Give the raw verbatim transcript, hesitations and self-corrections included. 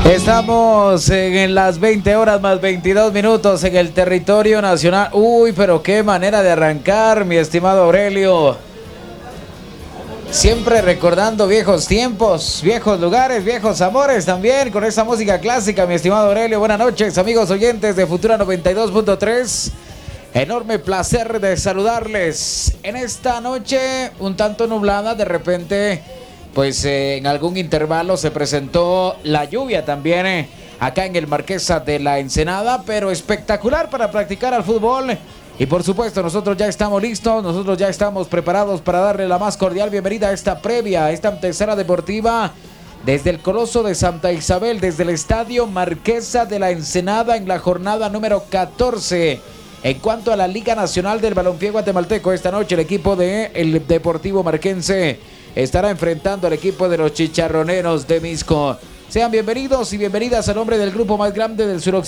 Estamos en las veinte horas más veintidós minutos en el territorio nacional. Uy, pero qué manera de arrancar, mi estimado Aurelio. Siempre recordando viejos tiempos, viejos lugares, viejos amores también con esa música clásica, mi estimado Aurelio. Buenas noches, amigos oyentes de Futura noventa y dos punto tres. Enorme placer de saludarles en esta noche un tanto nublada. De repente, pues eh, en algún intervalo se presentó la lluvia también eh, acá en el Marquesa de la Ensenada, pero espectacular para practicar al fútbol. Y por supuesto nosotros ya estamos listos, nosotros ya estamos preparados para darle la más cordial bienvenida a esta previa, a esta antesala deportiva desde el Coloso de Santa Isabel, desde el Estadio Marquesa de la Ensenada en la jornada número catorce. En cuanto a la Liga Nacional del Balompié Guatemalteco, esta noche el equipo del Deportivo Marquense estará enfrentando al equipo de los Chicharroneros de Misco. Sean bienvenidos y bienvenidas a nombre del grupo más grande del suroccidente